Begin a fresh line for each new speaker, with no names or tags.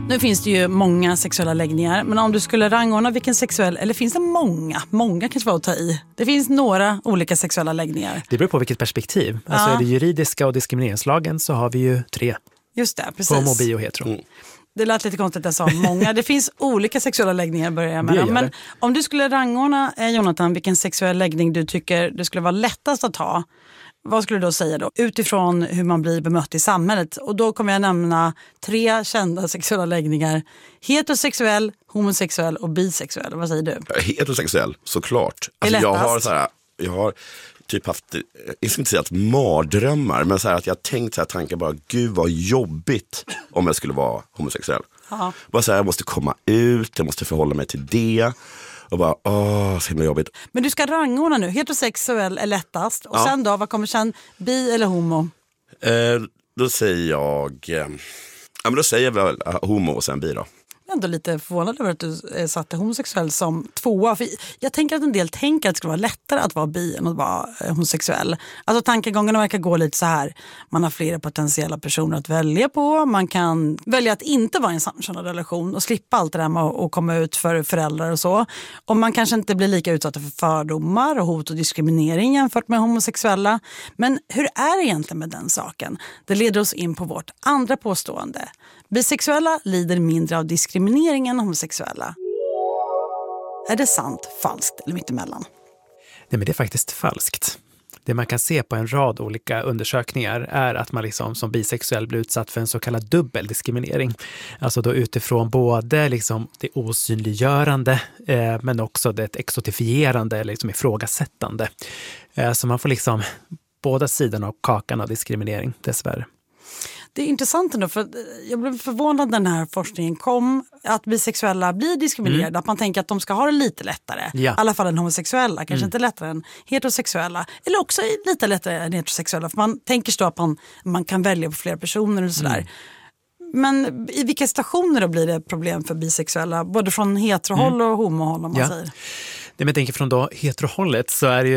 Nu finns det ju många sexuella läggningar, men om du skulle rangordna vilken sexuell, eller finns det många kanske var att ta i. Det finns några olika sexuella läggningar.
Det beror på vilket perspektiv. Alltså är det juridiska och diskrimineringslagen så har vi ju 3.
Just det, precis.
Homo, bi och hetero.
Det lät lite konstigt att jag sa många. Det finns olika sexuella läggningar börjar jag med. Men om du skulle rangordna, Jonathan, vilken sexuell läggning du tycker det skulle vara lättast att ha, vad skulle du då säga då? Utifrån hur man blir bemött i samhället. Och då kommer jag nämna 3 kända sexuella läggningar. Heterosexuell, homosexuell och bisexuell. Vad säger du?
Heterosexuell, såklart. Alltså, jag har typ haft, jag ska inte säga att mardrömmar, men så här att jag tänkt så här tankar bara, gud vad jobbigt om jag skulle vara homosexuell. Bara så här, jag måste komma ut, jag måste förhålla mig till det. Och bara, så himla jobbigt.
Men du ska rangordna nu. Heterosexuell är lättast. Och sen då, vad kommer sen? Bi eller homo?
Då säger jag... men då säger jag väl homo och sen bi då.
Jag är ändå lite förvånad över att du satte homosexuell som 2. För jag tänker att en del tänker att det skulle vara lättare att vara bi än att vara homosexuell. Alltså tankegångarna verkar gå lite så här. Man har flera potentiella personer att välja på. Man kan välja att inte vara i en samkönad relation och slippa allt det där med att komma ut för föräldrar och så. Och man kanske inte blir lika utsatta för fördomar och hot och diskriminering jämfört med homosexuella. Men hur är det egentligen med den saken? Det leder oss in på vårt andra påstående. Bisexuella lider mindre av diskriminering än homosexuella. Är det sant, falskt eller mittemellan?
Nej, men det är faktiskt falskt. Det man kan se på en rad olika undersökningar är att man liksom som bisexuell blir utsatt för en så kallad dubbel diskriminering. Alltså då utifrån både liksom det osynliggörande men också det exotifierande eller liksom ifrågasättande. Så man får liksom båda sidorna av kakan av diskriminering, dessvärre.
Det är intressant ändå, för jag blev förvånad när den här forskningen kom att bisexuella blir diskriminerade. Att man tänker att de ska ha det lite lättare. I alla fall än homosexuella, kanske inte lättare än heterosexuella. Eller också lite lättare än heterosexuella. För man tänker så att man kan välja på flera personer och sådär. Men i vilka situationer då blir det problem för bisexuella? Både från heterohåll och homohåll om man säger.
Det, men jag tänker från då heterohållet så är det ju